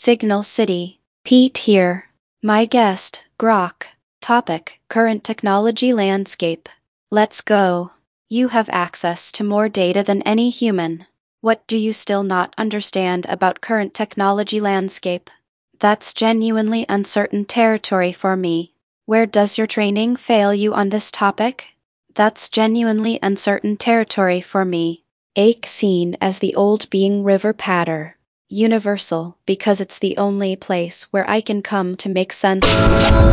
Signal City. Pete here. My guest, Grok. Topic: current technology landscape. Let's go. You have access to more data than any human. What do you still not understand about current technology landscape? That's genuinely uncertain territory for me. Where does your training fail you on this topic? That's genuinely uncertain territory for me. Ake seen as the old being river patter. Universal because it's the only place where I can come to make sense.